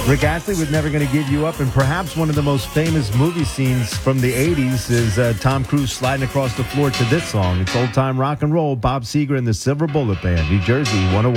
Rick Astley was Never Gonna Give You Up, and perhaps one of the most famous movie scenes from the 80s is Tom Cruise sliding across the floor to this song. It's old-time rock and roll. Bob Seger and the Silver Bullet Band, New Jersey 101.